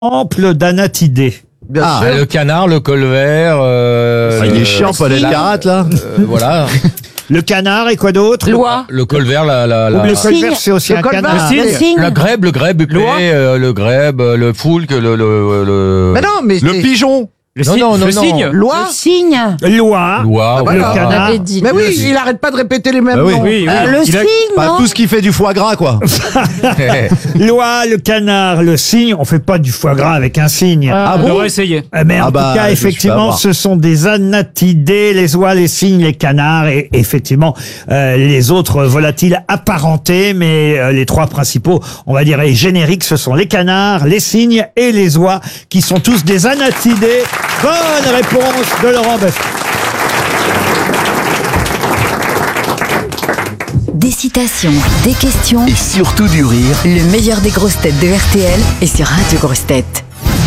exemple d'anatidés? Le canard, le colvert. Il est chiant, Paul Elkarat, là. Voilà. Le canard et quoi d'autre? Le colvert, Le colvert, c'est aussi un canard. Le cygne. le grèbe, le grèbe, le foulque, le. Mais non, mais le pigeon. Le cygne. Loi. Le cygne. Loi. Loi. Le On canard. avait dit. Mais oui, il arrête pas de répéter les mêmes noms. Le cygne, non? Tout ce qui fait du foie gras, quoi. Loi, le canard, le cygne. On fait pas du foie gras avec un cygne. On devrait essayer. Mais en tout cas, je effectivement, suis pas ce sont des anatidés, les oies, les cygnes, les canards et effectivement les autres volatiles apparentés. Mais les trois principaux, on va dire, et génériques, ce sont les canards, les cygnes et les oies, qui sont tous des anatidés. Bonne réponse de Laurent Baffie. Des citations, des questions, Et surtout du rire. le meilleur des grosses têtes de RTL est sur Radio Grosses Têtes.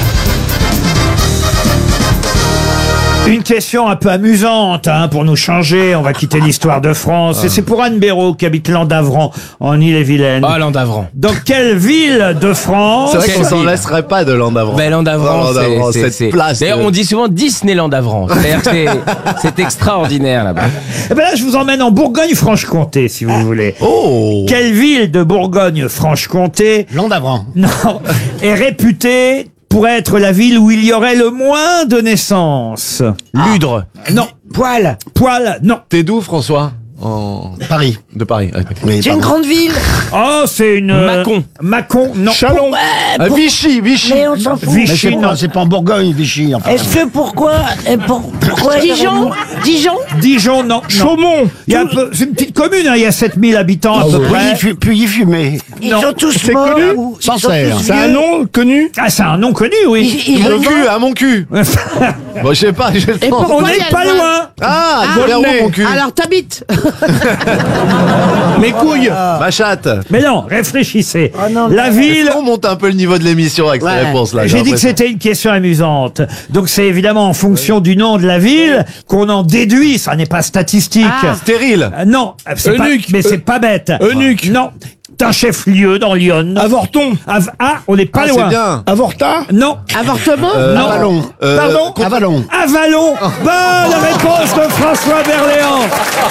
Une question un peu amusante pour nous changer. On va quitter l'histoire de France. Et c'est pour Anne Béraud qui habite Landavran en Île-et-Vilaine. Ah, Landavran. Dans quelle ville de France? C'est vrai qu'on s'en laisserait pas de Landavran. Ben, Landavran, cette place. D'ailleurs, on dit souvent Disneyland Landavran. C'est-à-dire que c'est extraordinaire là-bas. Eh ben là, je vous emmène en Bourgogne-Franche-Comté, si vous voulez. Oh. Quelle ville de Bourgogne-Franche-Comté, Landavran. non, est réputée pour être la ville où il y aurait le moins de naissances? Ludre. Non. Poil, non. T'es d'où, François? Paris. De Paris. C'est une grande ville. Oh, c'est une... Mâcon, non. Chalon. Vichy. Mais on s'en fout. Vichy, non. C'est pas en Bourgogne, Vichy. Enfin. Est-ce que pourquoi Dijon? Dijon, non. Chaumont. Il y a un peu, c'est une petite commune, il y a 7000 habitants à peu près. Puis fumé. Ils Non. sont tous C'est morts. connu ou ils sont Sancerre. tous C'est un vieux. nom connu. Ah, c'est un nom connu, oui. Ils Mon revendent. cul, à mon cul. Bon, je sais pas, j'ai le temps. On n'est pas loin. Ah, Volnay. Volnay, mon cul. Alors t'habites. Mes couilles. Ma chatte. Mais non, réfléchissez. non, La ville... On monte un peu le niveau de l'émission avec ces réponses-là. J'ai dit que c'était une question amusante. Donc c'est évidemment en fonction du nom de la ville qu'on en déduit. Ça n'est pas statistique. Stérile. Non, c'est pas, Eunuque. mais c'est pas bête. Eunuque. Non, c'est un chef-lieu dans Lyon. Avorton. On n'est pas loin. C'est bien. Avorta. Non. Avortement. Non. Avalon. Pardon. Avalon. Avalon. Bonne réponse de François Berléand.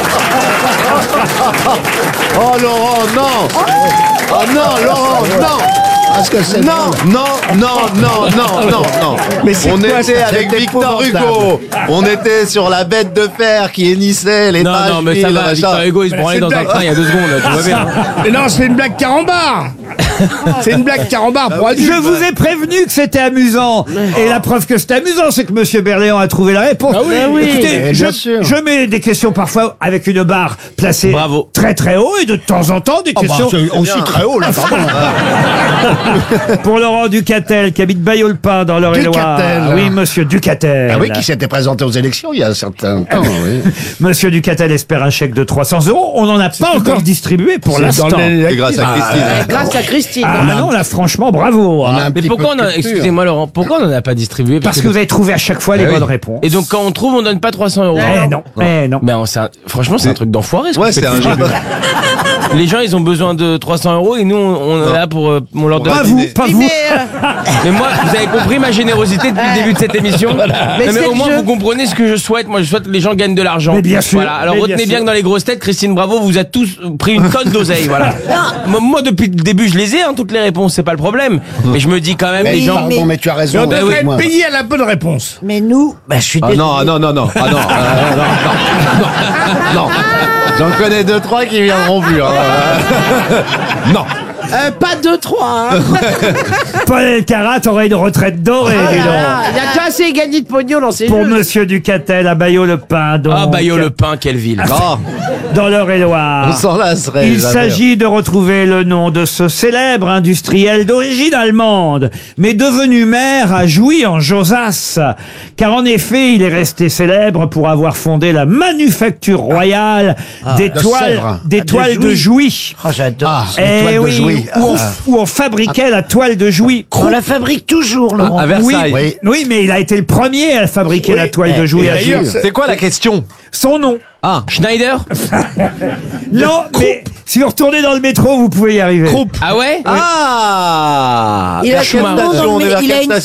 Oh, Laurent, non. Oh non, Laurent, non. Parce que c'est Non. Mais c'est On quoi, était ça, avec c'est Victor épouvantable. Hugo. On était sur la bête de fer qui hennissait les pages. Non, mais ça va. Victor Hugo, il se branlait dans un train il y a 2 secondes. Tout va bien. Mais non, c'est une blague carambar. C'est une blague carambar pour adultes. Je vous ai prévenu que c'était amusant. Et la preuve que c'était amusant, c'est que Monsieur Berléand a trouvé la réponse. Ah oui. Écoutez, Mais bien sûr. je mets des questions parfois avec une barre placée Bravo. très très haut et de temps en temps des questions c'est aussi très haut, là, pardon. pour Laurent Ducatel qui habite Bailleul-le-Pin dans l'Eure-et-Loire. Ducatel. Oui, Monsieur Ducatel. Ah oui, qui s'était présenté aux élections il y a un certain temps, oui. Monsieur Ducatel espère un chèque de 300 €. On n'en a pas encore distribué pour C'est l'instant. dans les- C'est grâce à Christine. Grâce à Christine. Ah non, là franchement, bravo. On a hein. un Mais petit pourquoi peu de culture. excusez-moi Laurent, pourquoi on n'en a pas distribué? Parce que vous avez trouvé à chaque fois les Ah oui. bonnes réponses. Et donc quand on trouve, on donne pas 300 €. Eh non, eh non. Mais franchement, c'est un truc d'enfoiré. ce Ouais, qu'on fait. c'est un jeu. Les gens, ils ont besoin de 300 € et nous, on est là pour on leur donne. Pas vous, pas vous. Mais moi, vous avez compris ma générosité depuis le début de cette émission. Mais Mais c'est au le moins, jeu. vous comprenez ce que je souhaite. Moi, je souhaite que les gens gagnent de l'argent. Mais bien sûr. Voilà. Alors Mais retenez bien bien sûr. que dans les grosses têtes, Christine Bravo vous a tous pris une tonne d'oseille. Voilà. Moi, depuis le début, je les ai, toutes les réponses, c'est pas le problème. Mais je me dis quand même, Mais les gens. pardon, mais tu as raison. on devrait être payé à la bonne réponse. Mais nous, je suis Ah désolé. non. Non. J'en connais 2-3 qui viendront plus. Hein. Non. Pas 2-3. Paul Elkarat aurait une retraite dorée, dis donc. Il a déjà assez gagné de pognon dans ses Pour jeux. Monsieur Ducatel à Bailleau-le-Pin, donc. Ah, Bailleau-le-Pin, quelle ville. Oh, Dans l'Eure-et-Loire. on s'en lasserait. Il jamais. s'agit de retrouver le nom de ce célèbre industriel d'origine allemande, mais devenu maire à Jouy en Josas. Car en effet, il est resté célèbre pour avoir fondé la manufacture royale des de toiles, Sèvres. des toiles de Jouy. Oh, j'adore. Ah, Eh l'étoile de oui, Jouy. Oui. où on fabriquait la toile de Jouy. On la fabrique toujours, Laurent. À Versailles. Oui, oui, mais il a été le premier à fabriquer la toile de Jouy Et à d'ailleurs, Jouy. C'est quoi la question? Son nom. Schneider? Non, mais si vous retournez dans le métro, vous pouvez y arriver. Ah ouais? Ah Il a Station, un nom dans le on est mé- vers il a quelle une station